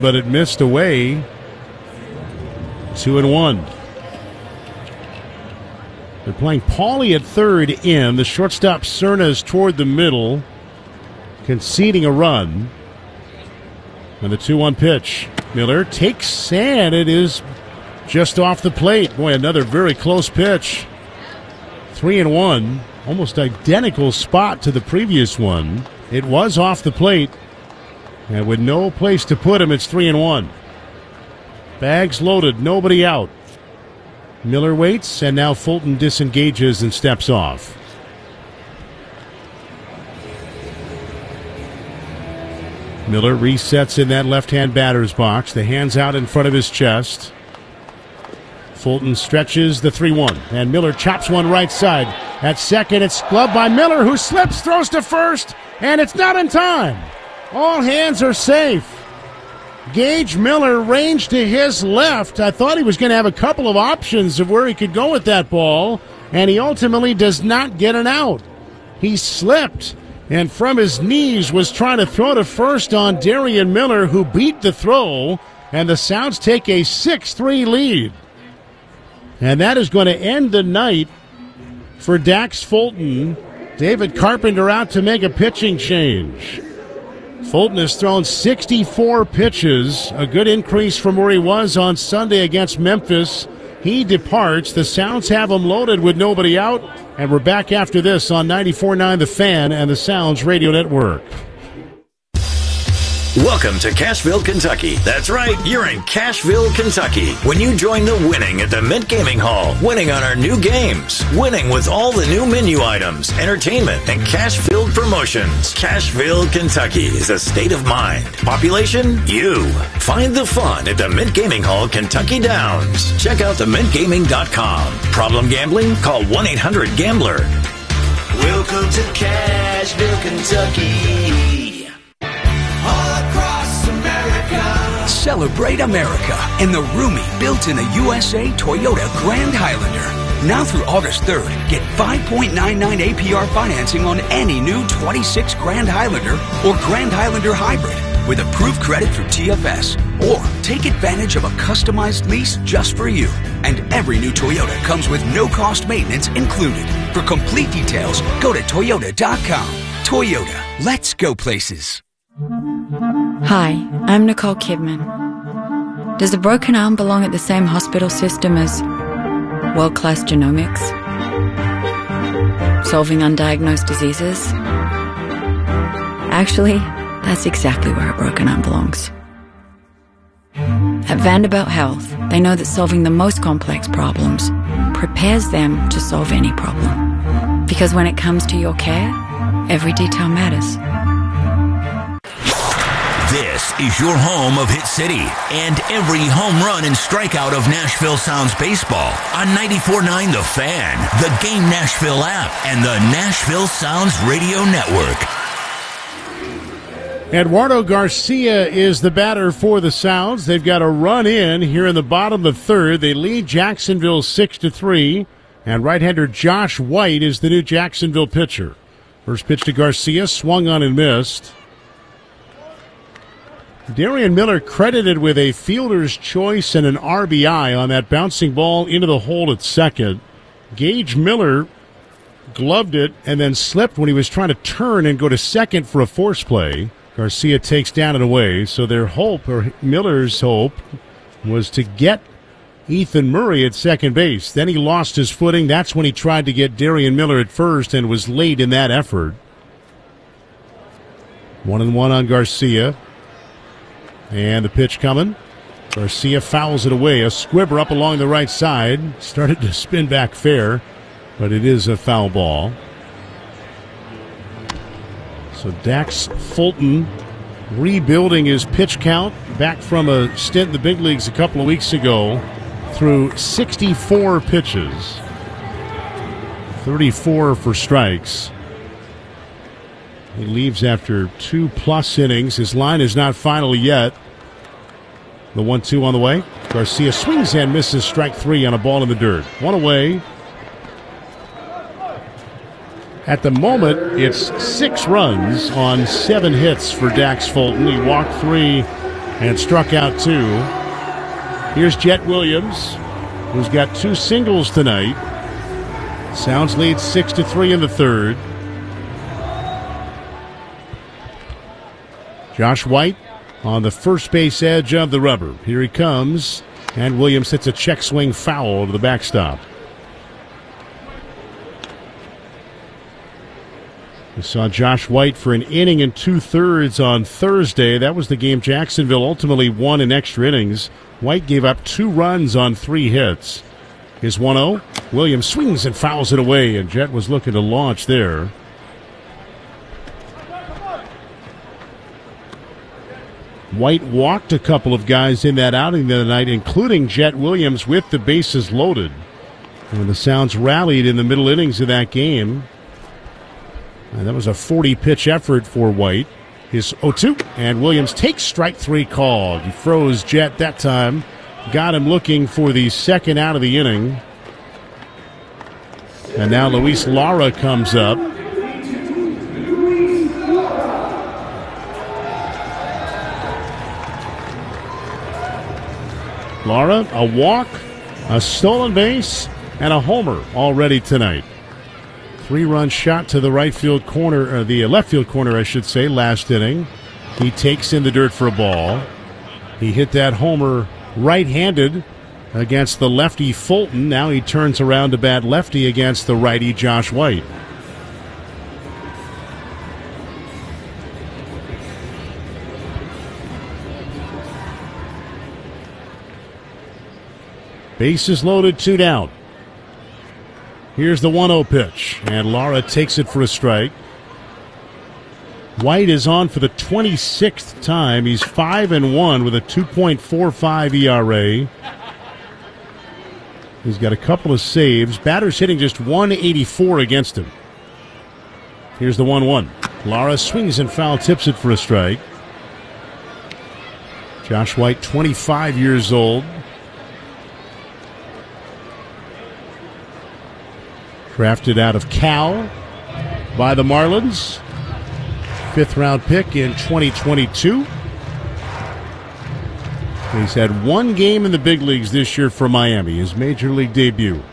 but it missed away. 2-1. They're playing Pauly at third in. The shortstop Cerna is toward the middle, conceding a run. And the 2-1 pitch. Miller takes, and it is just off the plate. Boy, another very close pitch. 3-1. Almost identical spot to the previous one. It was off the plate. And with no place to put him, it's 3-1. Bags loaded, nobody out. Miller waits, and now Fulton disengages and steps off. Miller resets in that left-hand batter's box. The hands out in front of his chest. Fulton stretches the 3-1, and Miller chops one right side. At second, it's gloved by Miller, who slips, throws to first, and it's not in time. All hands are safe. Gage Miller ranged to his left. I thought he was going to have a couple of options of where he could go with that ball, and he ultimately does not get an out. He slipped, and from his knees was trying to throw to first on Darian Miller, who beat the throw, and the Sounds take a 6-3 lead. And that is going to end the night for Dax Fulton. David Carpenter out to make a pitching change. Fulton has thrown 64 pitches, a good increase from where he was on Sunday against Memphis. He departs. The Sounds have him loaded with nobody out, and we're back after this on 94.9 The Fan and the Sounds Radio Network. Welcome to Cashville, Kentucky. That's right, you're in Cashville, Kentucky. When you join the winning at the Mint Gaming Hall, winning on our new games, winning with all the new menu items, entertainment, and cash-filled promotions. Cashville, Kentucky is a state of mind. Population, you. Find the fun at the Mint Gaming Hall, Kentucky Downs. Check out themintgaming.com. Problem gambling? Call 1-800-GAMBLER. Welcome to Cashville, Kentucky. Celebrate America in the roomy, built-in the USA Toyota Grand Highlander. Now through August 3rd, get 5.99 APR financing on any new 26 Grand Highlander or Grand Highlander Hybrid with approved credit through TFS. Or take advantage of a customized lease just for you. And every new Toyota comes with no-cost maintenance included. For complete details, go to Toyota.com. Toyota, let's go places. Hi, I'm Nicole Kidman. Does a broken arm belong at the same hospital system as world-class genomics? Solving undiagnosed diseases? Actually, that's exactly where a broken arm belongs. At Vanderbilt Health, they know that solving the most complex problems prepares them to solve any problem. Because when it comes to your care, every detail matters. This is your home of Hit City and every home run and strikeout of Nashville Sounds baseball on 94.9 The Fan, the Game Nashville app, and the Nashville Sounds Radio Network. Eduardo Garcia is the batter for the Sounds. They've got a run in here in the bottom of the third. They lead Jacksonville 6-3, and right-hander Josh White is the new Jacksonville pitcher. First pitch to Garcia, swung on and missed. Darian Miller credited with a fielder's choice and an RBI on that bouncing ball into the hole at second. Gage Miller gloved it and then slipped when he was trying to turn and go to second for a force play. Garcia takes down and away. So their hope, or Miller's hope, was to get Ethan Murray at second base. Then he lost his footing. That's when he tried to get Darian Miller at first and was late in that effort. 1-1 on Garcia. And the pitch coming. Garcia fouls it away. A squibber up along the right side. Started to spin back fair, but it is a foul ball. So Dax Fulton rebuilding his pitch count back from a stint in the big leagues a couple of weeks ago through 64 pitches. 34 for strikes. He leaves after 2+ innings. His line is not final yet. The 1-2 on the way. Garcia swings and misses strike 3 on a ball in the dirt. One away. At the moment, it's 6 runs on 7 hits for Dax Fulton. He walked 3 and struck out 2. Here's Jet Williams, who's got 2 singles tonight. Sounds lead 6-3 in the third. Josh White on the first base edge of the rubber. Here he comes, and Williams hits a check swing foul to the backstop. We saw Josh White for an inning and 2/3 on Thursday. That was the game Jacksonville ultimately won in extra innings. White gave up 2 runs on 3 hits. Here's 1-0. Williams swings and fouls it away, and Jet was looking to launch there. White walked a couple of guys in that outing the other night, including Jet Williams with the bases loaded. And the Sounds rallied in the middle innings of that game. And that was a 40-pitch effort for White. His 0-2, and Williams takes strike 3 called. He froze Jet that time. Got him looking for the second out of the inning. And now Luis Lara comes up. Lara, a walk, a stolen base, and a homer already tonight. 3-run shot to the right field corner, or the left field corner, I should say, last inning. He takes in the dirt for a ball. He hit that homer right-handed against the lefty Fulton. Now he turns around to bat lefty against the righty Josh White. Bases loaded, 2 down. Here's the 1-0 pitch, and Lara takes it for a strike. White is on for the 26th time. He's 5-1 with a 2.45 ERA. He's got a couple of saves. Batter's hitting just 184 against him. Here's the 1-1. Lara swings and foul tips it for a strike. Josh White, 25 years old. Drafted out of Cal by the Marlins. 5th-round pick in 2022. He's had 1 game in the big leagues this year for Miami, his major league debut.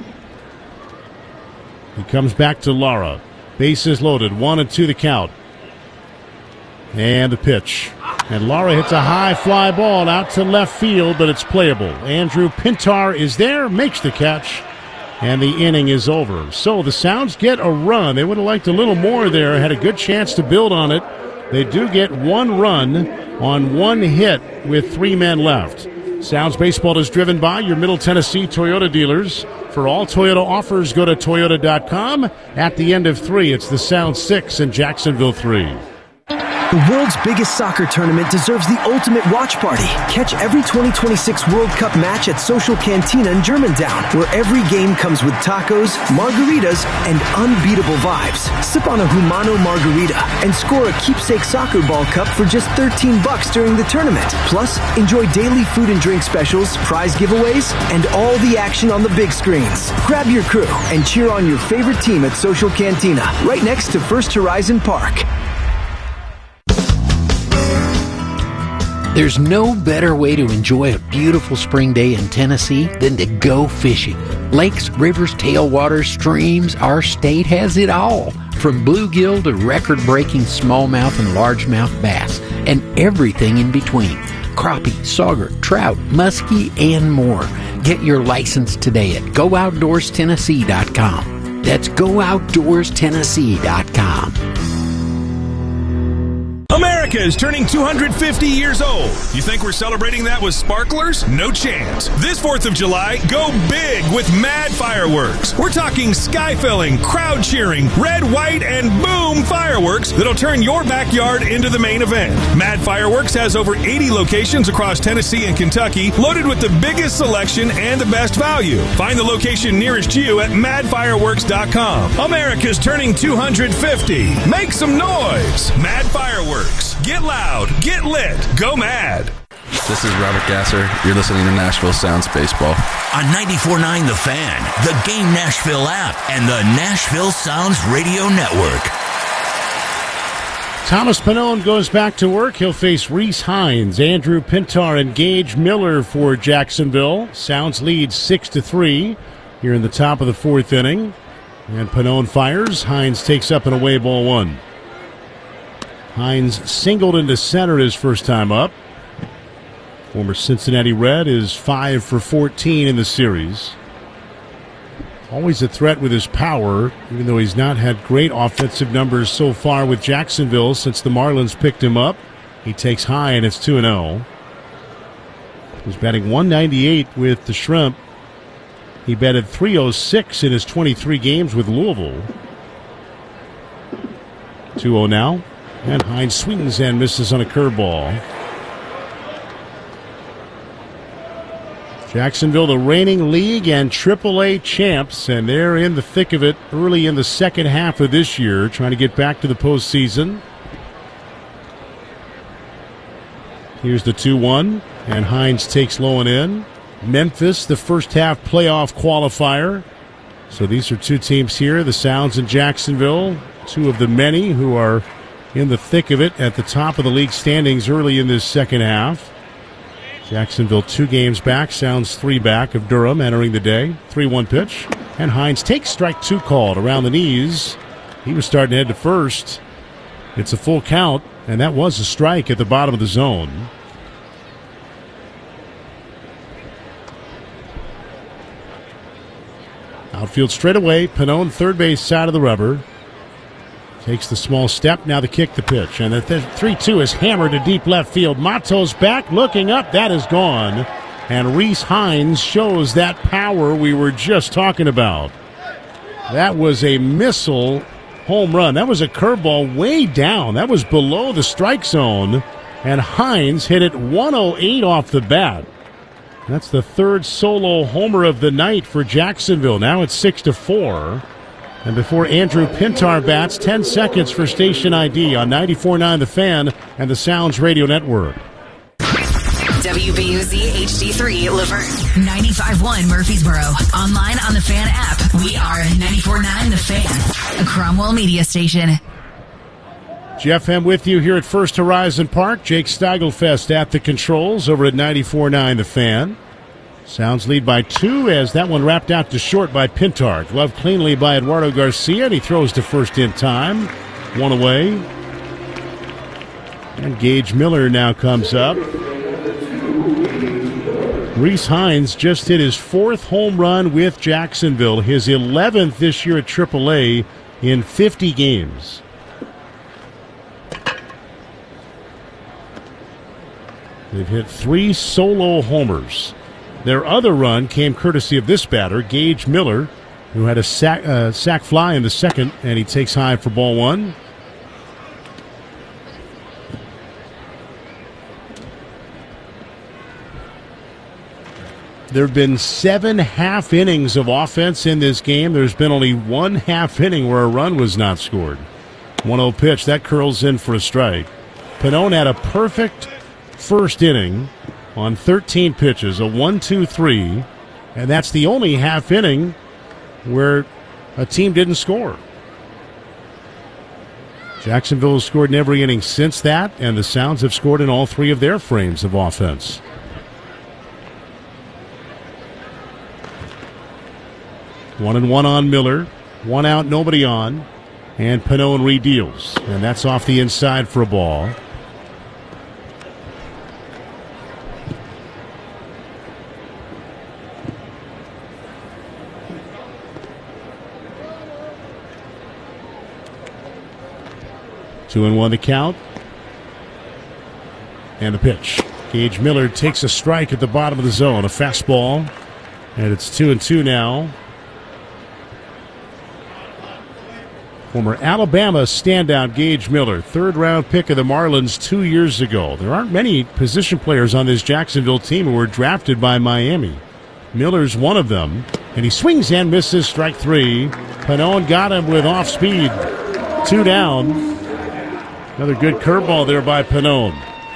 He comes back to Lara. Bases loaded, 1-2 the count. And the pitch. And Lara hits a high fly ball out to left field, but it's playable. Andrew Pintar is there, makes the catch. And the inning is over. So the Sounds get a run. They would have liked a little more there, had a good chance to build on it. They do get 1 run on 1 hit with 3 men left. Sounds Baseball is driven by your Middle Tennessee Toyota dealers. For all Toyota offers, go to Toyota.com. At the end of 3, it's the Sounds 6 and Jacksonville 3. The world's biggest soccer tournament deserves the ultimate watch party. Catch every 2026 World Cup match at Social Cantina in Germantown, where every game comes with tacos, margaritas, and unbeatable vibes. Sip on a Humano margarita and score a keepsake soccer ball cup for just $13 during the tournament. Plus, enjoy daily food and drink specials, prize giveaways, and all the action on the big screens. Grab your crew and cheer on your favorite team at Social Cantina, right next to First Horizon Park. There's no better way to enjoy a beautiful spring day in Tennessee than to go fishing. Lakes, rivers, tailwaters, streams, our state has it all. From bluegill to record-breaking smallmouth and largemouth bass, and everything in between. Crappie, sauger, trout, muskie, and more. Get your license today at GoOutdoorsTennessee.com. That's GoOutdoorsTennessee.com. America is turning 250 years old. You think we're celebrating that with sparklers? No chance. This 4th of July, go big with Mad Fireworks. We're talking sky-filling, crowd cheering, red, white, and boom fireworks that'll turn your backyard into the main event. Mad Fireworks has over 80 locations across Tennessee and Kentucky, loaded with the biggest selection and the best value. Find the location nearest you at madfireworks.com. America's turning 250. Make some noise. Mad Fireworks. Get loud, get lit, go mad. This is Robert Gasser. You're listening to Nashville Sounds Baseball. On 94.9 The Fan, the Game Nashville app, and the Nashville Sounds Radio Network. Thomas Pannone goes back to work. He'll face Reese Hines, Andrew Pintar, and Gage Miller for Jacksonville. Sounds lead 6-3 here in the top of the fourth inning. And Pannone fires. Hines takes up an away ball one. Hines singled into center his first time up. Former Cincinnati Red is 5 for 14 in the series. Always a threat with his power, even though he's not had great offensive numbers so far with Jacksonville since the Marlins picked him up. He takes high, and it's 2-0. He's batting 198 with the Shrimp. He batted 306 in his 23 games with Louisville. 2-0 now, and Hines swings and misses on a curveball. Jacksonville, the reigning league and AAA champs, and they're in the thick of it early in the second half of this year, trying to get back to the postseason. Here's the 2-1, and Hines takes low and in. Memphis, the first half playoff qualifier. So these are two teams here, the Sounds and Jacksonville, two of the many who are in the thick of it at the top of the league standings early in this second half. Jacksonville 2 games back, Sounds 3 back of Durham entering the day. 3-1 pitch, and Hines takes strike 2 called around the knees. He was starting to head to first. It's a full count, and that was a strike at the bottom of the zone. Outfield straight away, Pannone third base side of the rubber. Takes the small step, now the kick, the pitch. And the 3-2 is hammered to deep left field. Matos back, looking up, that is gone. And Reese Hines shows that power we were just talking about. That was a missile home run. That was a curveball way down. That was below the strike zone. And Hines hit it 108 off the bat. That's the third solo homer of the night for Jacksonville. Now it's 6-4. And before Andrew Pintar bats, 10 seconds for station ID on 94.9 The Fan and the Sounds Radio Network. WBUZ HD3 Laverne, 95.1 Murfreesboro. Online on the Fan app. We are 94.9 The Fan, a Cromwell media station. Jeff M. with you here at First Horizon Park. Jake Steigelfest at the controls over at 94.9 The Fan. Sounds lead by 2 as that one wrapped out to short by Pintar. Gloved cleanly by Eduardo Garcia, and he throws to first in time. 1 away. And Gage Miller now comes up. Reese Hines just hit his 4th home run with Jacksonville, his 11th this year at AAA in 50 games. They've hit 3 solo homers. Their other run came courtesy of this batter, Gage Miller, who had a sac fly in the second, and he takes high for ball 1. There have been 7 half innings of offense in this game. There's been only 1 half inning where a run was not scored. 1-0 pitch, that curls in for a strike. Pannone had a perfect first inning on 13 pitches, a 1-2-3, and that's the only half inning where a team didn't score. Jacksonville has scored in every inning since that, and the Sounds have scored in all 3 of their frames of offense. One and one on Miller, 1 out, nobody on, and Pannone re-deals, and that's off the inside for a ball. Two and 1 to count. And the pitch. Gage Miller takes a strike at the bottom of the zone. A fastball. And it's 2-2 now. Former Alabama standout Gage Miller, 3rd round pick of the Marlins 2 years ago. There aren't many position players on this Jacksonville team who were drafted by Miami. Miller's one of them. And he swings and misses, strike 3. Pannone got him with off speed. 2 down. Another good curveball there by Pannone.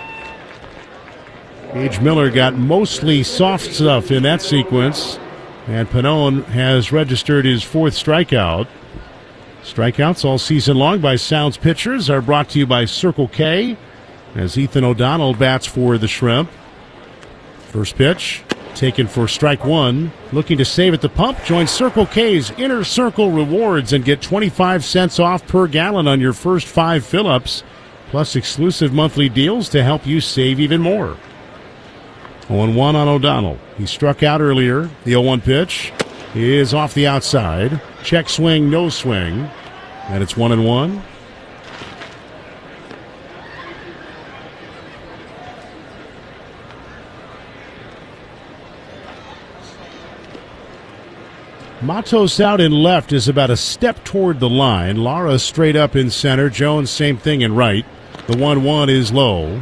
Gage Miller got mostly soft stuff in that sequence, and Pannone has registered his 4th strikeout. Strikeouts all season long by Sounds pitchers are brought to you by Circle K as Ethan O'Donnell bats for the Shrimp. First pitch taken for strike one. Looking to save at the pump? Join Circle K's Inner Circle Rewards and get 25 cents off per gallon on your first 5 fill-ups, plus exclusive monthly deals to help you save even more. 0-1 on O'Donnell. He struck out earlier. The 0-1 pitch is off the outside. Check swing, no swing. And it's 1-1. Matos out in left is about a step toward the line. Lara straight up in center. Jones, same thing in right. The 1-1 is low.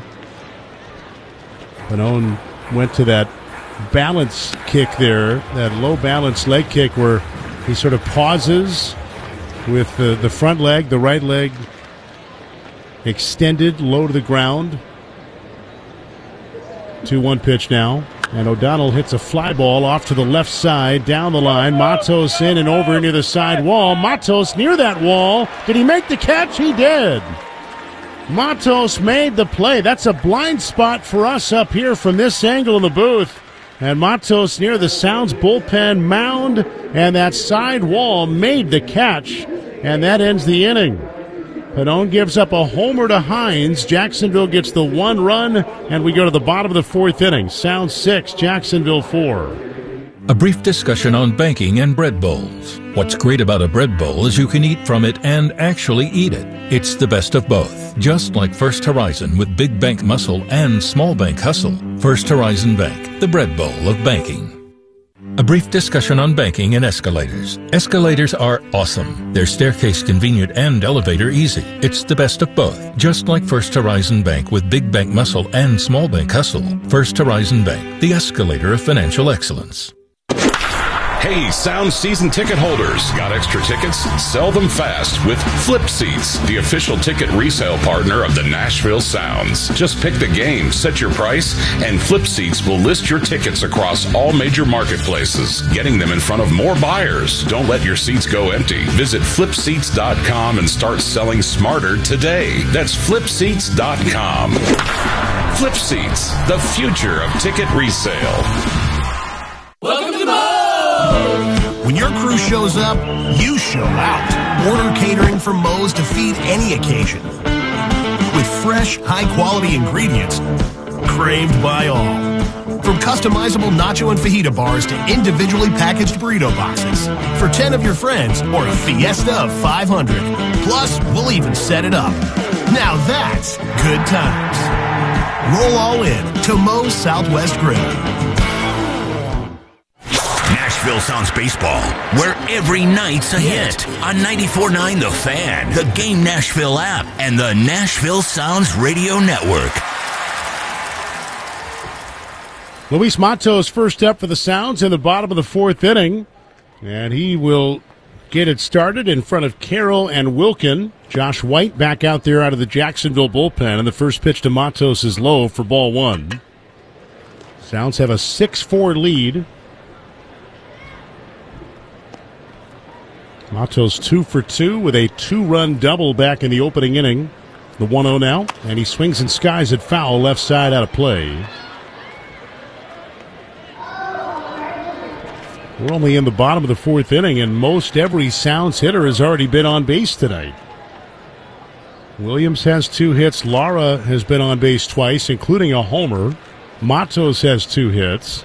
Pannone went to that balance kick there, that low balance leg kick where he sort of pauses with the front leg, the right leg extended low to the ground. 2-1 pitch now. And O'Donnell hits a fly ball off to the left side, down the line. Matos in and over near the side wall. Matos near that wall. Did he make the catch? He did. Matos made the play. That's a blind spot for us up here from this angle in the booth. And Matos near the Sounds bullpen mound, and that side wall made the catch, and that ends the inning. Pannone gives up a homer to Hines. Jacksonville gets the 1 run, and we go to the bottom of the 4th inning. Sounds 6, Jacksonville 4. A brief discussion on banking and bread bowls. What's great about a bread bowl is you can eat from it and actually eat it. It's the best of both. Just like First Horizon with big bank muscle and small bank hustle. First Horizon Bank, the bread bowl of banking. A brief discussion on banking and escalators. Escalators are awesome. They're staircase convenient and elevator easy. It's the best of both. Just like First Horizon Bank with big bank muscle and small bank hustle. First Horizon Bank, the escalator of financial excellence. Hey, Sound season ticket holders. Got extra tickets? Sell them fast with Flip Seats, the official ticket resale partner of the Nashville Sounds. Just pick the game, set your price, and Flip Seats will list your tickets across all major marketplaces, getting them in front of more buyers. Don't let your seats go empty. Visit flipseats.com and start selling smarter today. That's flipseats.com. Flip Seats, the future of ticket resale. Welcome to Moe's! When your crew shows up, you show out. Order catering from Moe's to feed any occasion. With fresh, high-quality ingredients, craved by all. From customizable nacho and fajita bars to individually packaged burrito boxes. For 10 of your friends or a fiesta of 500. Plus, we'll even set it up. Now that's good times. Roll all in to Moe's Southwest Grill. Nashville Sounds Baseball, where every night's a hit on 94.9 The Fan, the Game Nashville app, and the Nashville Sounds Radio Network. Luis Matos first up for the Sounds in the bottom of the 4th inning, and he will get it started in front of Carroll and Wilkin. Josh White back out there out of the Jacksonville bullpen, and the first pitch to Matos is low for ball 1. Sounds have a 6-4 lead. Matos 2 for 2 with a 2-run double back in the opening inning. The 1-0 now, and he swings and skies at foul, left side out of play. We're only in the bottom of the 4th inning, and most every Sounds hitter has already been on base tonight. Williams has 2 hits. Lara has been on base twice, including a homer. Matos has 2 hits.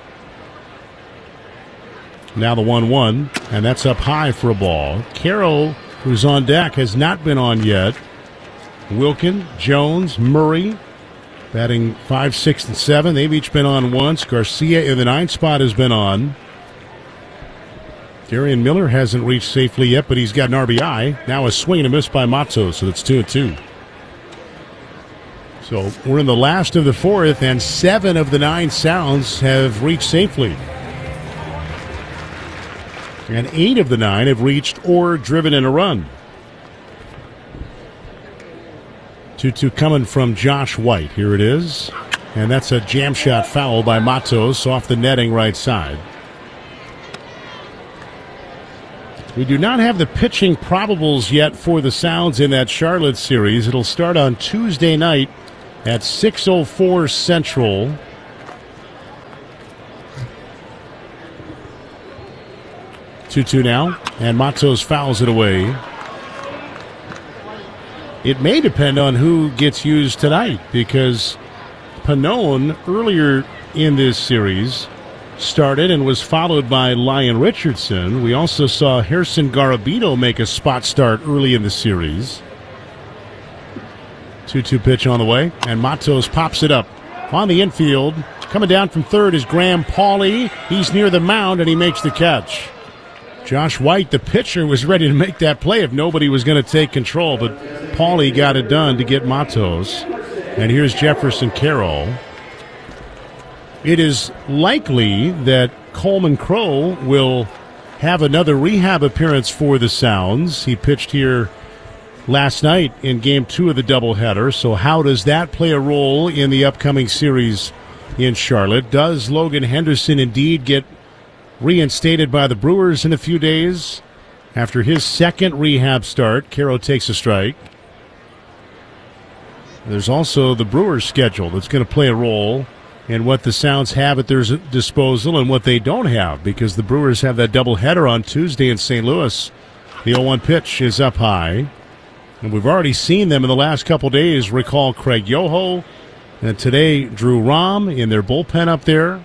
Now the 1-1, and that's up high for a ball. Carroll, who's on deck, has not been on yet. Wilkin, Jones, Murray, batting 5, 6, and 7. They've each been on once. Garcia in the 9th spot has been on. Darian Miller hasn't reached safely yet, but he's got an RBI. Now a swing and a miss by Matos, so it's 2-2. So we're in the last of the 4th, and 7 of the 9 Sounds have reached safely. And 8 of the 9 have reached or driven in a run. 2-2 coming from Josh White. Here it is. And that's a jam shot foul by Matos off the netting right side. We do not have the pitching probables yet for the Sounds in that Charlotte series. It'll start on Tuesday night at 6:04 Central. Two now, and Matos fouls it away. It may depend on who gets used tonight, because Pannone earlier in this series started and was followed by Lyon Richardson. We also saw Gerson Garabito make a spot start early in the series. 2-2 pitch on the way, and Matos pops it up on the infield. Coming down from third is Graham Pauley. He's near the mound, and he makes the catch. Josh White, the pitcher, was ready to make that play if nobody was going to take control, but Pauley got it done to get Matos. And here's Jefferson Carroll. It is likely that Coleman Crowe will have another rehab appearance for the Sounds. He pitched here last night in Game 2 of the doubleheader, so how does that play a role in the upcoming series in Charlotte? Does Logan Henderson indeed get reinstated by the Brewers in a few days? After his second rehab start, Carroll takes a strike. There's also the Brewers schedule that's going to play a role in what the Sounds have at their disposal and what they don't have, because the Brewers have that doubleheader on Tuesday in St. Louis. The 0-1 pitch is up high, and we've already seen them in the last couple days. Recall Craig Yoho, and today Drew Rom in their bullpen up there.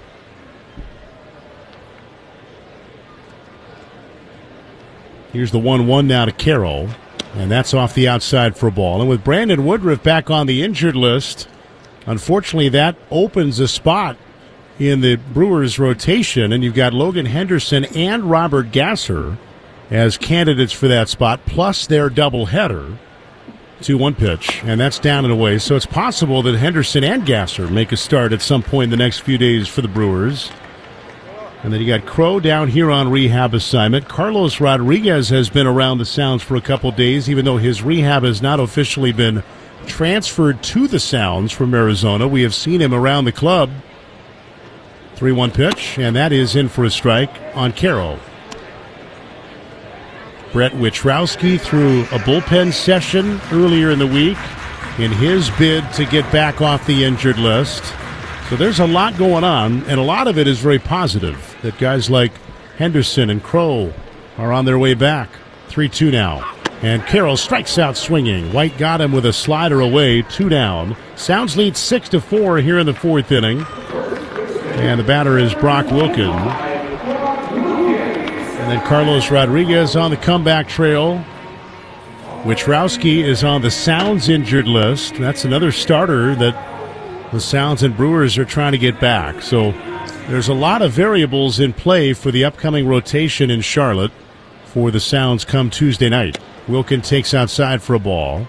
Here's the 1-1 now to Carroll, and that's off the outside for a ball. And with Brandon Woodruff back on the injured list, unfortunately that opens a spot in the Brewers rotation, and you've got Logan Henderson and Robert Gasser as candidates for that spot, plus their doubleheader. 2-1 pitch, and that's down and away. So it's possible that Henderson and Gasser make a start at some point in the next few days for the Brewers. And then you got Crowe down here on rehab assignment. Carlos Rodriguez has been around the Sounds for a couple days, even though his rehab has not officially been transferred to the Sounds from Arizona. We have seen him around the club. 3-1 pitch, and that is in for a strike on Carroll. Brett Witrowski threw a bullpen session earlier in the week in his bid to get back off the injured list. So there's a lot going on, and a lot of it is very positive, that guys like Henderson and Crowe are on their way back. 3-2 now. And Carroll strikes out swinging. White got him with a slider away, 2 down. Sounds lead 6-4 here in the fourth inning. And the batter is Brock Wilken. And then Carlos Rodriguez on the comeback trail. Witrowski is on the Sounds injured list. That's another starter that the Sounds and Brewers are trying to get back. So there's a lot of variables in play for the upcoming rotation in Charlotte for the Sounds come Tuesday night. Wilken takes outside for a ball.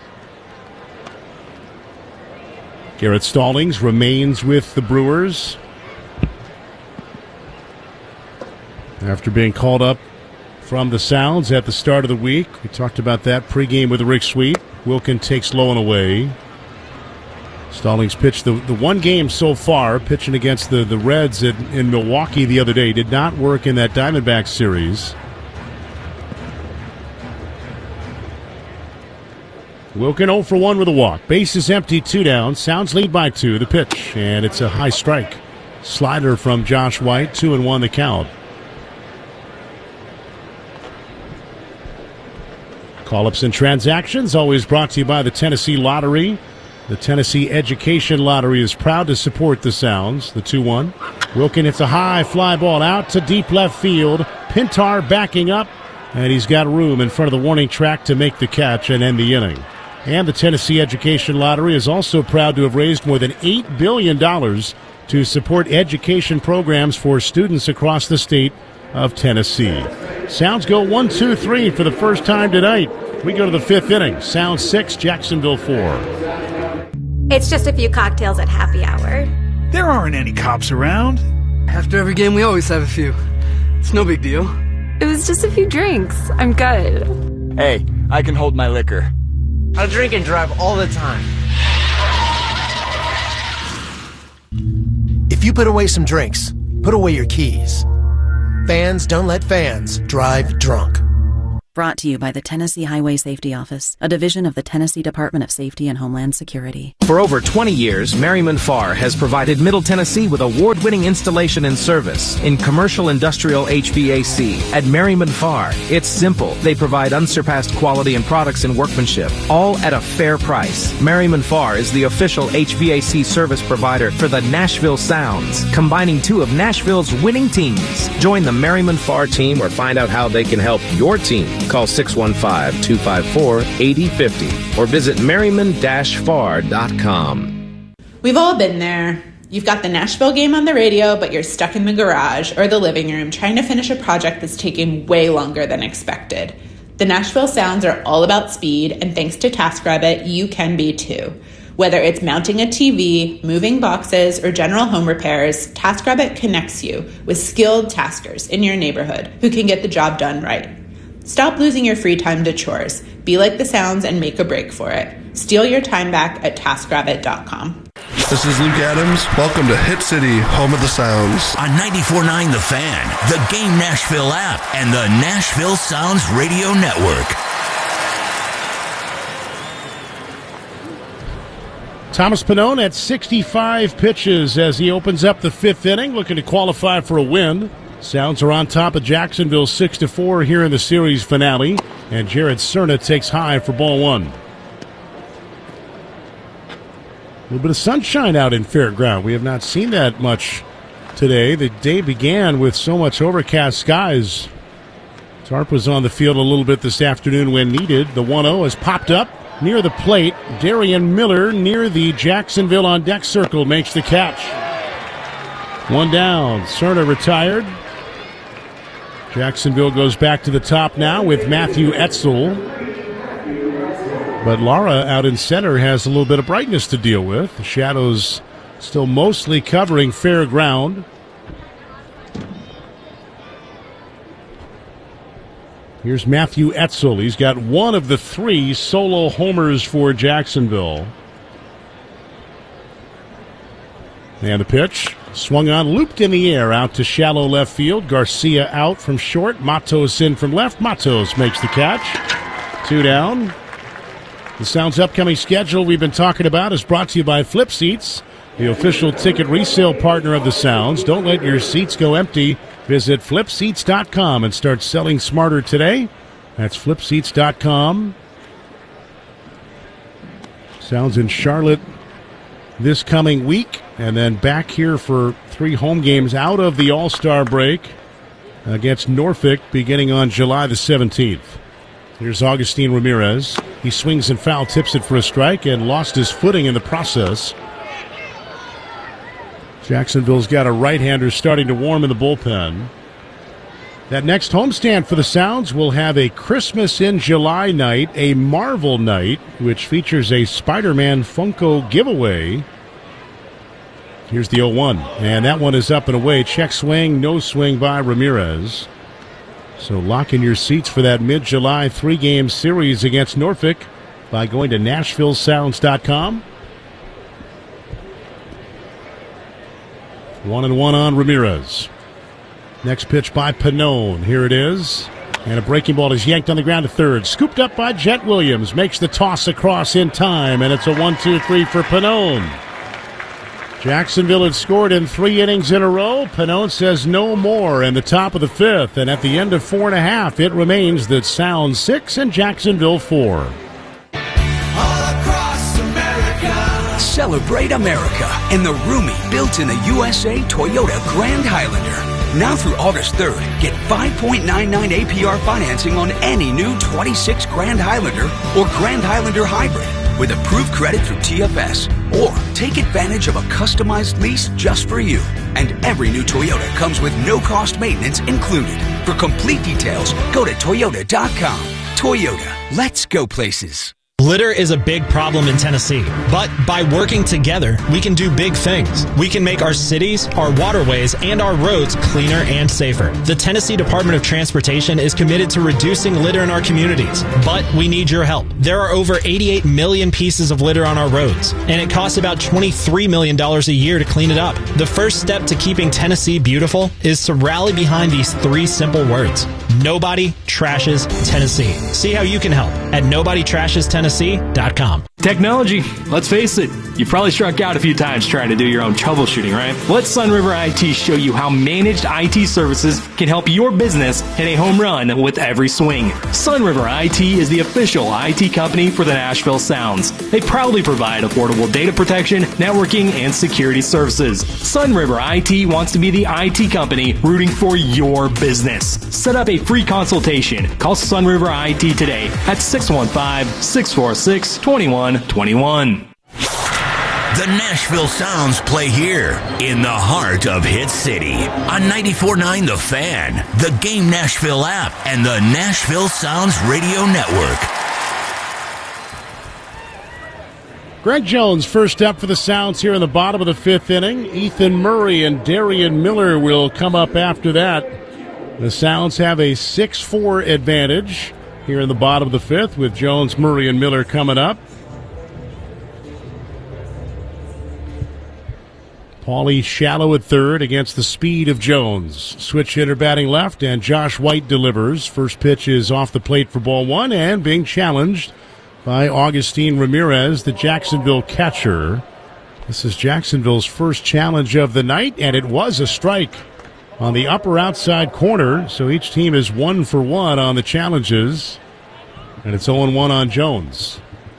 Garrett Stallings remains with the Brewers after being called up from the Sounds at the start of the week. We talked about that pregame with Rick Sweet. Wilken takes low and away. Stallings pitched the one game so far, pitching against the Reds in Milwaukee the other day. Did not work in that Diamondbacks series. Wilken 0 for 1 with a walk. Base is empty, 2 down. Sounds lead by 2. The pitch, and it's a high strike. Slider from Josh White, 2-1 the count. Call-ups and transactions always brought to you by the Tennessee Lottery. The Tennessee Education Lottery is proud to support the Sounds. The 2-1. Wilken hits a high fly ball out to deep left field. Pintar backing up, and he's got room in front of the warning track to make the catch and end the inning. And the Tennessee Education Lottery is also proud to have raised more than $8 billion to support education programs for students across the state of Tennessee. Sounds go 1-2-3 for the first time tonight. We go to the fifth inning. Sounds 6, Jacksonville 4. It's just a few cocktails at happy hour. There aren't any cops around. After every game, we always have a few. It's no big deal. It was just a few drinks. I'm good. Hey, I can hold my liquor. I drink and drive all the time. If you put away some drinks, put away your keys. Fans don't let fans drive drunk. Brought to you by the Tennessee Highway Safety Office, a division of the Tennessee Department of Safety and Homeland Security. For over 20 years, Merriman Farr has provided Middle Tennessee with award-winning installation and service in commercial industrial HVAC. At Merriman Farr, it's simple. They provide unsurpassed quality and products and workmanship, all at a fair price. Merriman Farr is the official HVAC service provider for the Nashville Sounds, combining two of Nashville's winning teams. Join the Merriman Farr team or find out how they can help your team. Call 615-254-8050 or visit merriman-farr.com. We've all been there. You've got the Nashville game on the radio, but you're stuck in the garage or the living room trying to finish a project that's taking way longer than expected. The Nashville Sounds are all about speed, and thanks to TaskRabbit, you can be too. Whether it's mounting a TV, moving boxes, or general home repairs, TaskRabbit connects you with skilled taskers in your neighborhood who can get the job done right. Stop losing your free time to chores. Be like the Sounds and make a break for it. Steal your time back at TaskRabbit.com. This is Luke Adams. Welcome to Hit City, home of the Sounds. On 94.9 The Fan, the Game Nashville app, and the Nashville Sounds Radio Network. Thomas Pannone at 65 pitches as he opens up the fifth inning, looking to qualify for a win. Sounds are on top of Jacksonville 6-4 here in the series finale, and Jared Cerna takes high for ball one. A little bit of sunshine out in Fairground. We have not seen that much today. The day began with so much overcast skies. Tarp was on the field a little bit this afternoon when needed. The 1-0 has popped up near the plate. Darian Miller near the Jacksonville on deck circle makes the catch. One down. Cerna retired. Jacksonville goes back to the top now with Matthew Etzel. But Lara out in center has a little bit of brightness to deal with. The shadows still mostly covering fair ground. Here's Matthew Etzel. He's got one of the three solo homers for Jacksonville. And the pitch. Swung on, looped in the air, out to shallow left field. Garcia out from short. Matos in from left. Matos makes the catch. Two down. The Sounds' upcoming schedule we've been talking about is brought to you by Flip Seats, the official ticket resale partner of the Sounds. Don't let your seats go empty. Visit flipseats.com and start selling smarter today. That's flipseats.com. Sounds in Charlotte this coming week, and then back here for 3 home games out of the All-Star break against Norfolk beginning on July the 17th. Here's Augustine Ramirez. He swings and foul tips it for a strike and lost his footing in the process. Jacksonville's got a right-hander starting to warm in the bullpen. That next homestand for the Sounds will have a Christmas in July night, a Marvel night, which features a Spider-Man Funko giveaway. Here's the 0-1, and that one is up and away. Check swing, no swing by Ramirez. So lock in your seats for that mid-July 3-game series against Norfolk by going to NashvilleSounds.com. 1-1 on Ramirez. Next pitch by Pannone. Here it is. And a breaking ball is yanked on the ground to third. Scooped up by Jet Williams. Makes the toss across in time. And it's a 1-2-3 for Pannone. Jacksonville had scored in 3 innings in a row. Pannone says no more in the top of the 5th. And at the end of 4.5, it remains the Sounds 6 and Jacksonville 4. Celebrate America in the roomy, built-in the USA Toyota Grand Highlander. Now through August 3rd, get 5.99 APR financing on any new 26 Grand Highlander or Grand Highlander Hybrid with approved credit through TFS. Or take advantage of a customized lease just for you. And every new Toyota comes with no-cost maintenance included. For complete details, go to Toyota.com. Toyota, let's go places. Litter is a big problem in Tennessee, but by working together, we can do big things. We can make our cities, our waterways, and our roads cleaner and safer. The Tennessee Department of Transportation is committed to reducing litter in our communities, but we need your help. There are over 88 million pieces of litter on our roads, and it costs about $23 million a year to clean it up. The first step to keeping Tennessee beautiful is to rally behind these 3 simple words. Nobody trashes Tennessee. See how you can help at NobodyTrashesTennessee.com. Technology, let's face it, you've probably struck out a few times trying to do your own troubleshooting, right? Let Sunriver IT show you how managed IT services can help your business hit a home run with every swing. Sunriver IT is the official IT company for the Nashville Sounds. They proudly provide affordable data protection, networking, and security services. Sunriver IT wants to be the IT company rooting for your business. Set up a free consultation. Call Sunriver IT today at 615-646-2121. The Nashville Sounds play here in the heart of Hit City on 94.9 The Fan, the Game Nashville app, and the Nashville Sounds Radio Network. Greg Jones first up for the Sounds here in the bottom of the 5th inning. Ethan Murray and Darian Miller will come up after that. The Sounds have a 6-4 advantage here in the bottom of the 5th with Jones, Murray, and Miller coming up. Paulie shallow at third against the speed of Jones. Switch hitter batting left, and Josh White delivers. First pitch is off the plate for ball 1 and being challenged by Augustine Ramirez, the Jacksonville catcher. This is Jacksonville's first challenge of the night, and it was a strike on the upper outside corner. So each team is 1 for 1 on the challenges, and it's 0-1 on Jones.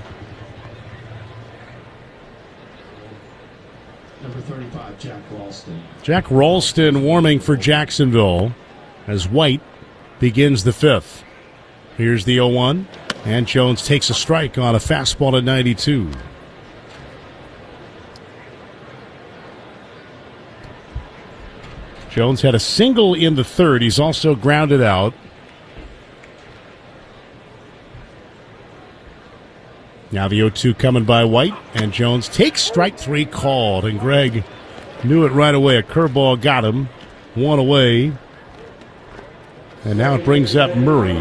Number 35, Jack Ralston. Jack Ralston warming for Jacksonville as White begins the 5th. Here's the 0-1, and Jones takes a strike on a fastball at 92. Jones had a single in the 3rd. He's also grounded out. Now the 0-2 coming by White, and Jones takes strike 3 called, and Greg knew it right away. A curveball got him. 1 away. And now it brings up Murray.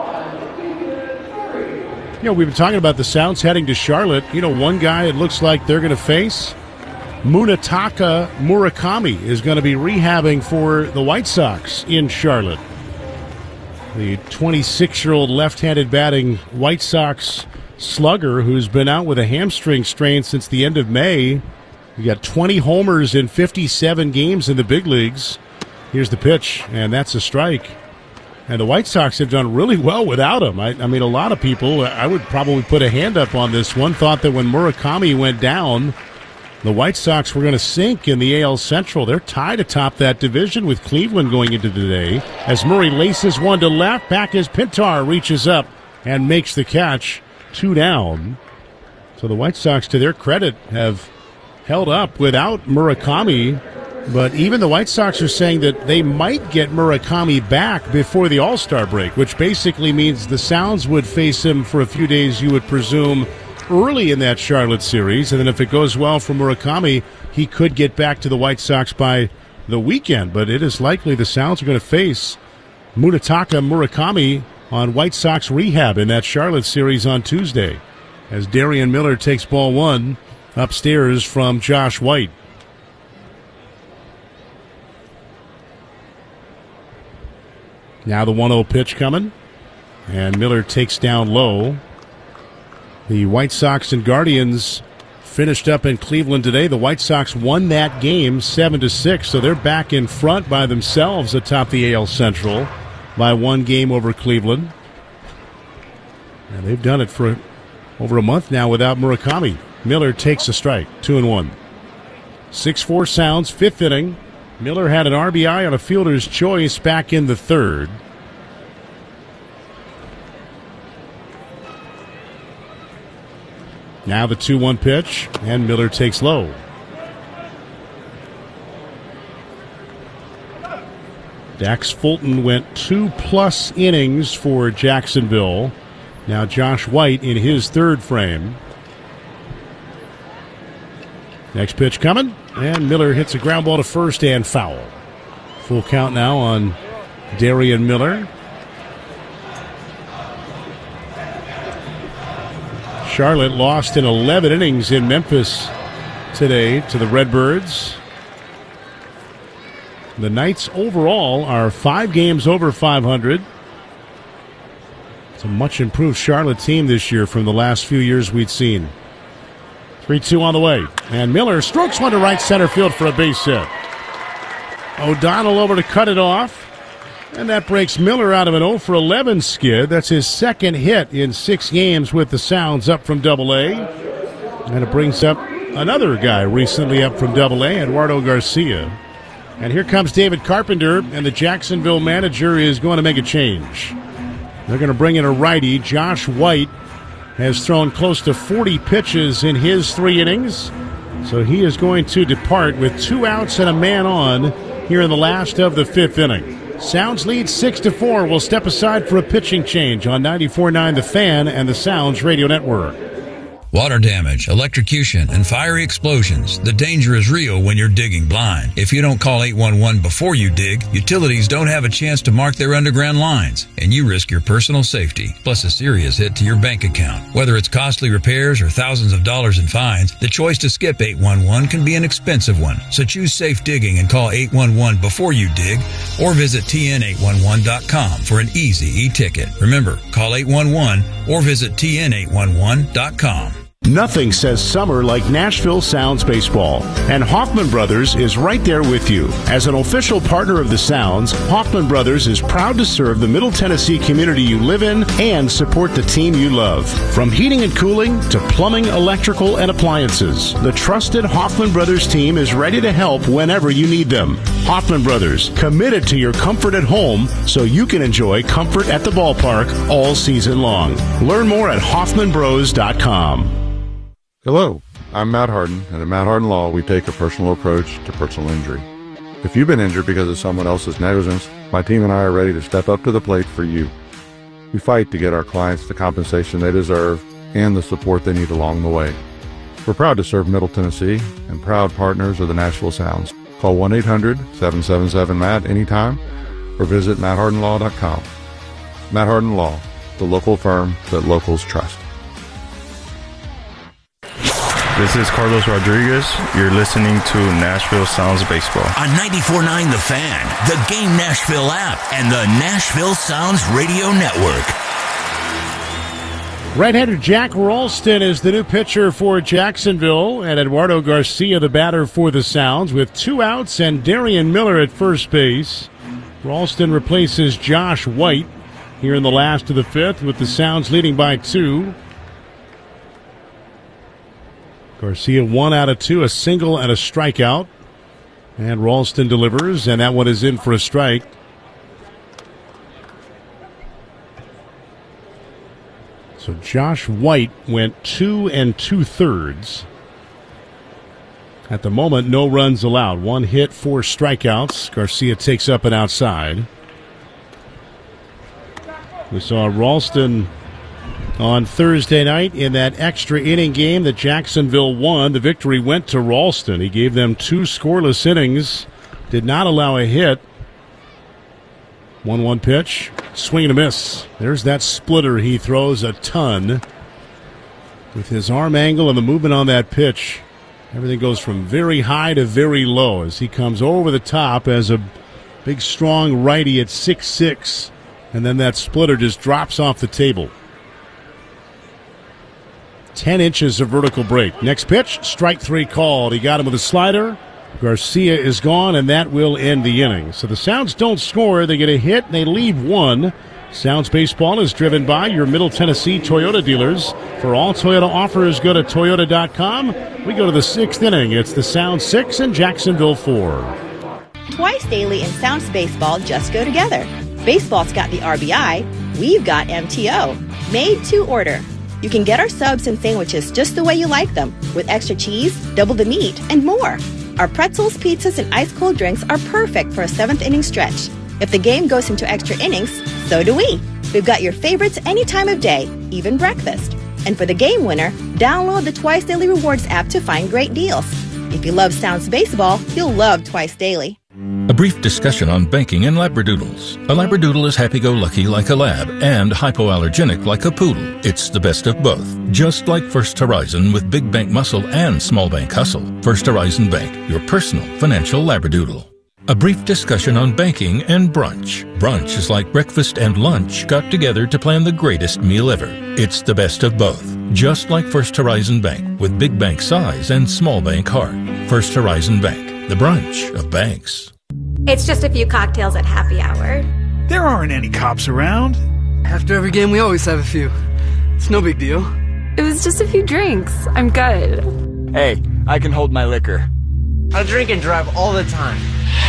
You know, we've been talking about the Sounds heading to Charlotte. You know, one guy it looks like they're going to face, Munetaka Murakami, is going to be rehabbing for the White Sox in Charlotte. The 26-year-old left-handed batting White Sox slugger who's been out with a hamstring strain since the end of May. He got 20 homers in 57 games in the big leagues. Here's the pitch, and that's a strike. And the White Sox have done really well without him. I mean, a lot of people, I would probably put a hand up on this one, thought that when Murakami went down, the White Sox were going to sink in the AL Central. They're tied atop that division with Cleveland going into today. As Murray laces one to left, back as Pintar reaches up and makes the catch. 2 down. So the White Sox, to their credit, have held up without Murakami. But even the White Sox are saying that they might get Murakami back before the All-Star break, which basically means the Sounds would face him for a few days, you would presume, early in that Charlotte series. And then if it goes well for Murakami, he could get back to the White Sox by the weekend. But it is likely the Sounds are going to face Munetaka Murakami on White Sox rehab in that Charlotte series on Tuesday, as Darian Miller takes ball 1 upstairs from Josh White. Now the 1-0 pitch coming, and Miller takes down low. The White Sox and Guardians finished up in Cleveland today. The White Sox won that game 7-6, so they're back in front by themselves atop the AL Central by 1 game over Cleveland. And they've done it for over a month now without Murakami. Miller takes a strike, 2-1. 6-4 Sounds, 5th inning. Miller had an RBI on a fielder's choice back in the 3rd. Now the 2-1 pitch, and Miller takes low. Dax Fulton went 2+ innings for Jacksonville. Now Josh White in his third frame. Next pitch coming, and Miller hits a ground ball to first and foul. Full count now on Darian Miller. Charlotte lost in 11 innings in Memphis today to the Redbirds. The Knights overall are 5 games over 500. It's a much improved Charlotte team this year from the last few years we'd seen. 3-2 on the way. And Miller strokes one to right center field for a base hit. O'Donnell over to cut it off. And that breaks Miller out of an 0-for-11 skid. That's his second hit in 6 games with the Sounds up from Double-A. And it brings up another guy recently up from Double-A, Eduardo Garcia. And here comes David Carpenter, and the Jacksonville manager is going to make a change. They're going to bring in a righty. Josh White has thrown close to 40 pitches in his 3 innings. So he is going to depart with 2 outs and a man on here in the last of the 5th inning. Sounds lead 6-4. We'll step aside for a pitching change on 94.9 The Fan and the Sounds Radio Network. Water damage, electrocution, and fiery explosions. The danger is real when you're digging blind. If you don't call 811 before you dig, utilities don't have a chance to mark their underground lines, and you risk your personal safety, plus a serious hit to your bank account. Whether it's costly repairs or thousands of dollars in fines, the choice to skip 811 can be an expensive one. So choose safe digging and call 811 before you dig, or visit tn811.com for an easy e-ticket. Remember, call 811 or visit tn811.com. Nothing says summer like Nashville Sounds baseball, and Hoffman Brothers is right there with you. As an official partner of the Sounds, Hoffman Brothers is proud to serve the Middle Tennessee community you live in and support the team you love. From heating and cooling to plumbing, electrical, and appliances, the trusted Hoffman Brothers team is ready to help whenever you need them. Hoffman Brothers, committed to your comfort at home so you can enjoy comfort at the ballpark all season long. Learn more at hoffmanbros.com. Hello, I'm Matt Harden, and at Matt Harden Law, we take a personal approach to personal injury. If you've been injured because of someone else's negligence, my team and I are ready to step up to the plate for you. We fight to get our clients the compensation they deserve and the support they need along the way. We're proud to serve Middle Tennessee and proud partners of the Nashville Sounds. Call 1-800-777-MATT anytime or visit matthardenlaw.com. Matt Harden Law, the local firm that locals trust. This is Carlos Rodriguez. You're listening to Nashville Sounds Baseball. On 94.9 The Fan, the Game Nashville app, and the Nashville Sounds Radio Network. Right-hander Jack Ralston is the new pitcher for Jacksonville, and Eduardo Garcia the batter for the Sounds with 2 outs and Darian Miller at first base. Ralston replaces Josh White here in the last of the 5th with the Sounds leading by 2. Garcia 1 out of 2, a single and a strikeout. And Ralston delivers, and that one is in for a strike. So Josh White went 2 2/3. At the moment, no runs allowed. 1 hit, 4 strikeouts. Garcia takes up and outside. We saw Ralston on Thursday night in that extra inning game that Jacksonville won. The victory went to Ralston. He gave them 2 scoreless innings, did not allow a hit. 1-1 pitch, swing and a miss. There's that splitter he throws a ton. With his arm angle and the movement on that pitch, everything goes from very high to very low as he comes over the top as a big, strong righty at 6'6", and then that splitter just drops off the table. 10 inches of vertical break. Next pitch, strike 3 called. He got him with a slider. Garcia is gone, and that will end the inning. So the Sounds don't score. They get a hit, and they leave 1. Sounds Baseball is driven by your Middle Tennessee Toyota dealers. For all Toyota offers, go to Toyota.com. We go to the 6th inning. It's the Sounds 6 and Jacksonville 4. Twice daily in Sounds Baseball just go together. Baseball's got the RBI. We've got MTO. Made to order. You can get our subs and sandwiches just the way you like them, with extra cheese, double the meat, and more. Our pretzels, pizzas, and ice-cold drinks are perfect for a 7th inning stretch. If the game goes into extra innings, so do we. We've got your favorites any time of day, even breakfast. And for the game winner, download the Twice Daily Rewards app to find great deals. If you love Sounds Baseball, you'll love Twice Daily. A brief discussion on banking and Labradoodles. A Labradoodle is happy-go-lucky like a lab and hypoallergenic like a poodle. It's the best of both. Just like First Horizon with big bank muscle and small bank hustle. First Horizon Bank, your personal financial Labradoodle. A brief discussion on banking and brunch. Brunch is like breakfast and lunch got together to plan the greatest meal ever. It's the best of both. Just like First Horizon Bank with big bank size and small bank heart. First Horizon Bank, the brunch of banks. It's just a few cocktails at happy hour. There aren't any cops around. After every game, we always have a few. It's no big deal. It was just a few drinks. I'm good. Hey, I can hold my liquor. I drink and drive all the time.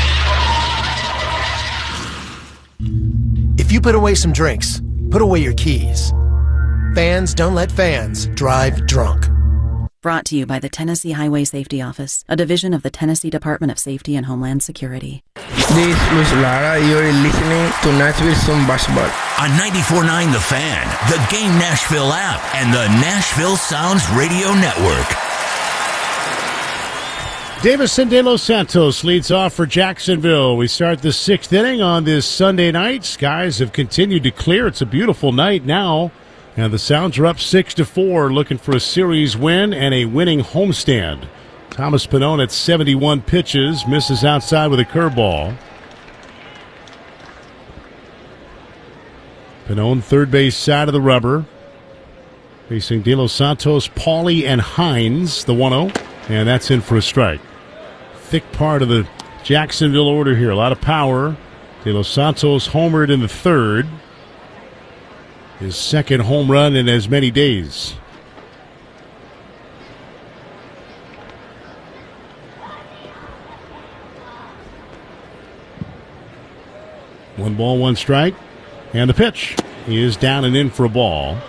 If you put away some drinks, put away your keys. Fans don't let fans drive drunk. Brought to you by the Tennessee Highway Safety Office, a division of the Tennessee Department of Safety and Homeland Security. This is Luis Lara. You're listening to Nashville Sound Basketball. On 94.9 The Fan, the Game Nashville app, and the Nashville Sounds Radio Network. Davison De Los Santos leads off for Jacksonville. We start the sixth inning on this Sunday night. Skies have continued to clear. It's a beautiful night now. And the Sounds are up 6-4, looking for a series win and a winning homestand. Thomas Pannone at 71 pitches, misses outside with a curveball. Pannone, third base side of the rubber. Facing De Los Santos, Pauly, and Hines, the 1-0. And that's in for a strike. Thick part of the Jacksonville order here. A lot of power. De Los Santos homered in the third. His second home run in as many days. One ball, one strike. And the pitch is down and in for a ball.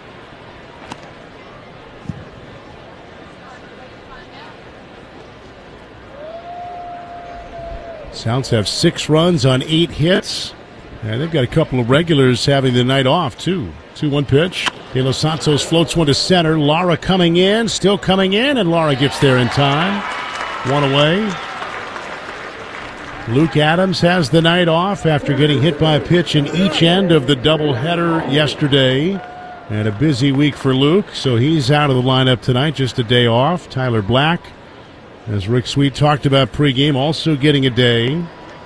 Sounds have 6 runs on 8 hits. And they've got a couple of regulars having the night off, too. 2-1 pitch. De Los Santos floats one to center. Lara coming in, still coming in, and Lara gets there in time. One away. Luke Adams has the night off after getting hit by a pitch in each end of the doubleheader yesterday. And a busy week for Luke, so he's out of the lineup tonight, just a day off. Tyler Black, as Rick Sweet talked about pregame, also getting a day.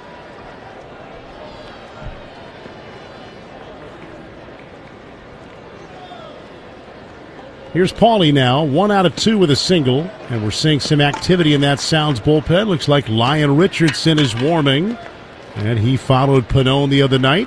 Here's Pauly now, 1 out of 2 with a single, and we're seeing some activity in that Sounds bullpen. Looks like Lyon Richardson is warming, and he followed Pannone the other night.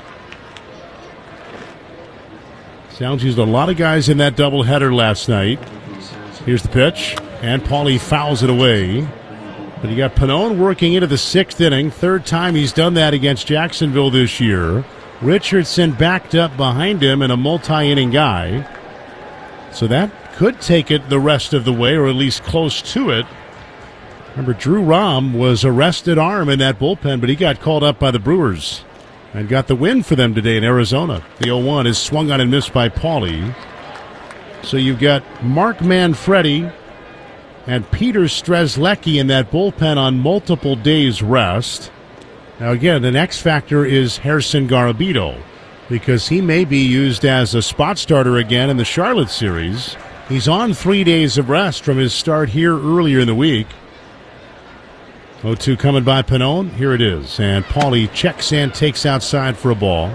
Sounds used a lot of guys in that doubleheader last night. Here's the pitch, and Pauly fouls it away. But you got Pannone working into the 6th inning, third time he's done that against Jacksonville this year. Richardson backed up behind him and a multi-inning guy. So that could take it the rest of the way, or at least close to it. Remember, Drew Rahm was a rested arm in that bullpen, but he got called up by the Brewers and got the win for them today in Arizona. The 0-1 is swung on and missed by Pauly. So you've got Mark Manfredi and Peter Strzelecki in that bullpen on multiple days rest. Now again, the next factor is Gerson Garabito, because he may be used as a spot starter again in the Charlotte series. He's on 3 days of rest from his start here earlier in the week. 0-2 coming by Pannone. Here it is. And Pauly checks and takes outside for a ball.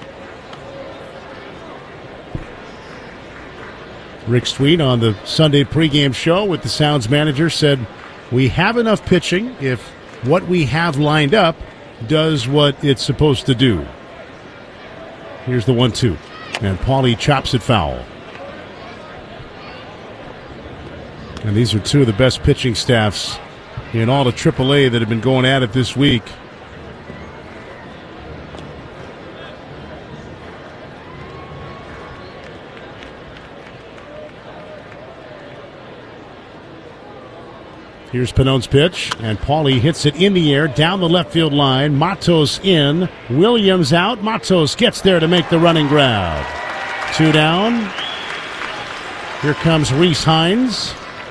Rick Sweet on the Sunday pregame show with the Sounds manager said, "We have enough pitching if what we have lined up does what it's supposed to do." Here's the 1-2, and Pauly chops it foul. And these are two of the best pitching staffs in all of AAA that have been going at it this week. Here's Panone's pitch, and Paulie hits it in the air down the left field line. Matos in, Williams out. Matos gets there to make the running grab. 2 down. Here comes Reese Hines.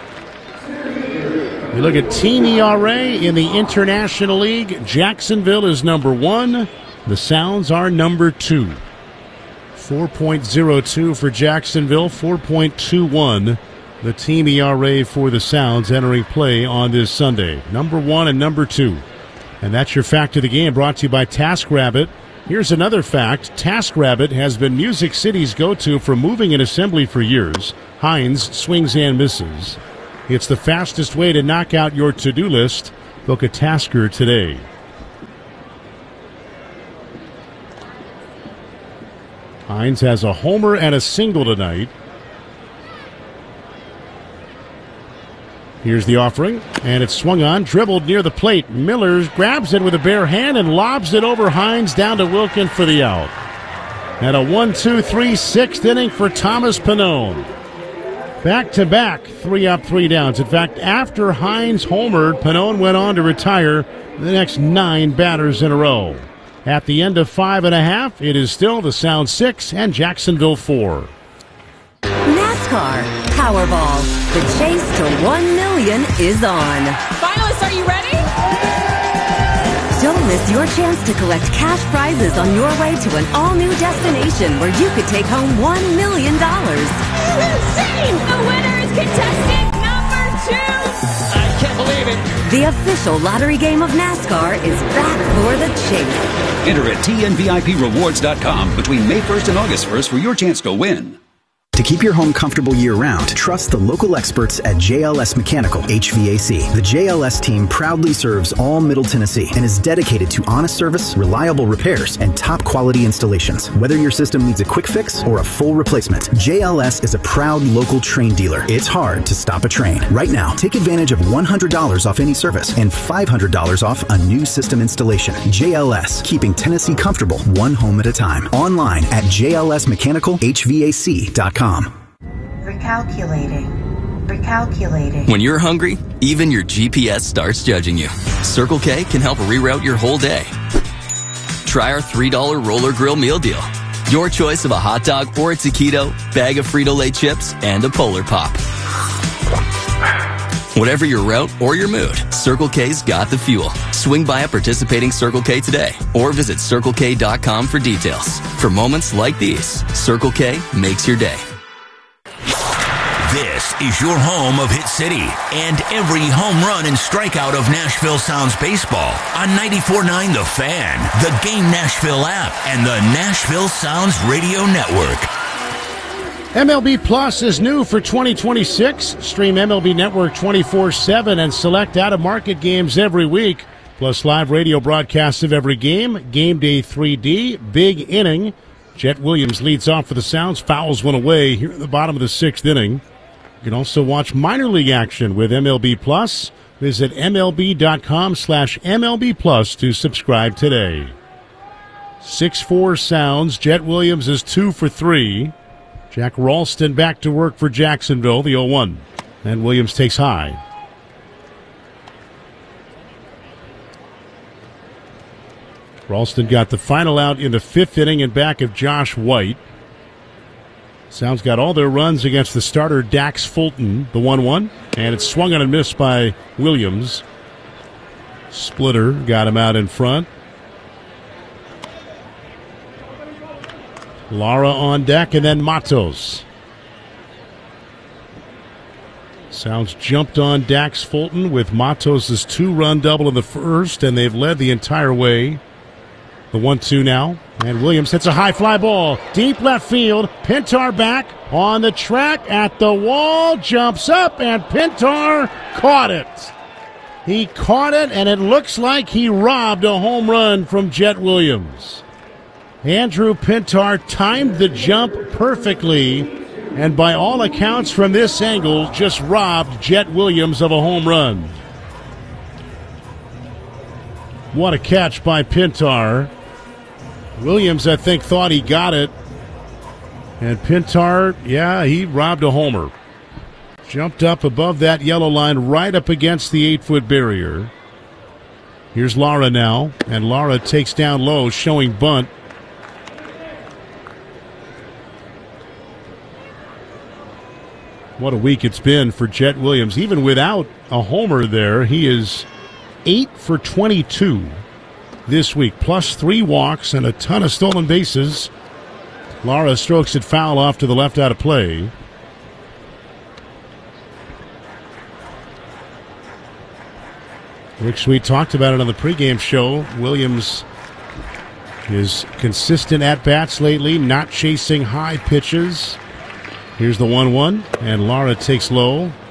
We look at team ERA in the International League. Jacksonville is number 1. The Sounds are number 2. 4.02 for Jacksonville, 4.21 the team ERA for the Sounds entering play on this Sunday. Number 1 and number 2. And that's your fact of the game, brought to you by TaskRabbit. Here's another fact. TaskRabbit has been Music City's go-to for moving and assembly for years. Hines swings and misses. It's the fastest way to knock out your to-do list. Book a Tasker today. Hines has a homer and a single tonight. Here's the offering, and it's swung on, dribbled near the plate. Miller grabs it with a bare hand and lobs it over Hines down to Wilkin for the out. And a 1-2-3 6th inning for Thomas Panone. Back-to-back, 3 up, 3 downs. In fact, after Hines homered, Panone went on to retire the next 9 batters in a row. At the end of 5.5, it is still the Sound 6 and Jacksonville 4. NASCAR Powerball. The chase to $1 million is on. Finalists, are you ready? Don't miss your chance to collect cash prizes on your way to an all-new destination where you could take home $1 million. Insane! The winner is contestant number 2. I can't believe it. The official lottery game of NASCAR is back for the chase. Enter at TNVIPrewards.com between May 1st and August 1st for your chance to win. To keep your home comfortable year-round, trust the local experts at JLS Mechanical HVAC. The JLS team proudly serves all Middle Tennessee and is dedicated to honest service, reliable repairs, and top-quality installations. Whether your system needs a quick fix or a full replacement, JLS is a proud local Trane dealer. It's hard to stop a Trane. Right now, take advantage of $100 off any service and $500 off a new system installation. JLS, keeping Tennessee comfortable one home at a time. Online at jlsmechanicalhvac.com. Recalculating. When you're hungry, even your GPS starts judging you. Circle K can help reroute your whole day. Try our $3 Roller Grill meal deal. Your choice of a hot dog or a taquito, bag of Frito-Lay chips, and a Polar Pop. Whatever your route or your mood, Circle K's got the fuel. Swing by a participating Circle K today or visit CircleK.com for details. For moments like these, Circle K makes your day. This is your home of Hit City and every home run and strikeout of Nashville Sounds baseball on 94.9 The Fan, the Game Nashville app, and the Nashville Sounds Radio Network. MLB Plus is new for 2026. Stream MLB Network 24/7 and select out-of-market games every week, plus live radio broadcasts of every game. Game Day 3D, big inning. Jet Williams leads off for the Sounds, fouls one away here at the bottom of the 6th inning. You can also watch minor league action with MLB Plus. Visit MLB.com/MLB Plus to subscribe today. 6-4 Sounds. Jet Williams is 2 for 3. Jack Ralston back to work for Jacksonville, the 0-1. And Williams takes high. Ralston got the final out in the 5th inning in back of Josh White. Sounds got all their runs against the starter Dax Fulton, the 1-1. And it's swung on and missed by Williams. Splitter got him out in front. Lara on deck, and then Matos. Sounds jumped on Dax Fulton with Matos' 2-run double in the first, and they've led the entire way. The 1-2 now, and Williams hits a high fly ball. Deep left field. Pintar back on the track at the wall, jumps up, and Pintar caught it. He caught it, and it looks like he robbed a home run from Jet Williams. Andrew Pintar timed the jump perfectly, and by all accounts from this angle, just robbed Jet Williams of a home run. What a catch by Pintar. Williams, I think, thought he got it. And Pintar, yeah, he robbed a homer. Jumped up above that yellow line, right up against the 8-foot barrier. Here's Lara now, and Lara takes down low, showing bunt. What a week it's been for Jet Williams. Even without a homer there, he is 8 for 22 this week, plus 3 walks and a ton of stolen bases. Lara strokes it foul off to the left out of play. Rick Sweet talked about it on the pregame show. Williams is consistent at-bats lately, not chasing high pitches. Here's the 1-1, and Lara takes low.